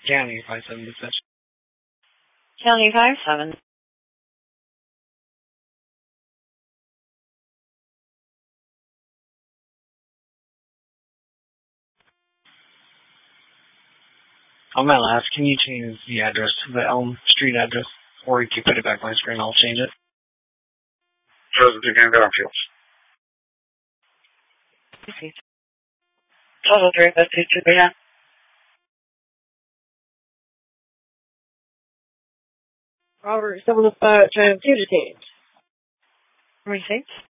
County 57 dispatch. County 57. On my last, can you change the address to the Elm Street address? Or you can put it back on my screen, I'll change it. Joseph Again Garfield. Total 352, yeah. Robert 7 dispatch and fugitive. Receipts.